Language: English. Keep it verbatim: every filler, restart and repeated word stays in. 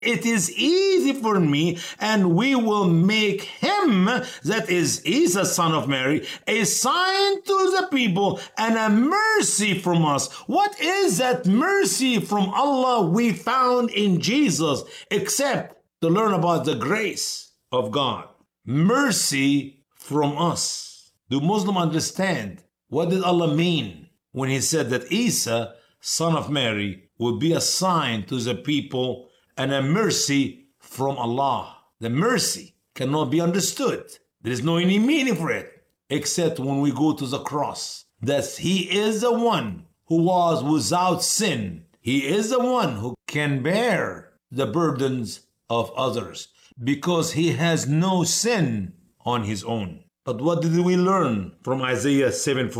It is easy for me, and we will make him, that is Isa, son of Mary, a sign to the people and a mercy from us. What is that mercy from Allah we found in Jesus, except to learn about the grace of God? Mercy from us. Do Muslims understand what did Allah mean when he said that Isa, son of Mary, will be a sign to the people and a mercy from Allah? The mercy cannot be understood. There is no any meaning for it, except when we go to the cross. That he is the one who was without sin. He is the one who can bear the burdens of others because he has no sin on his own. But what did we learn from Isaiah seven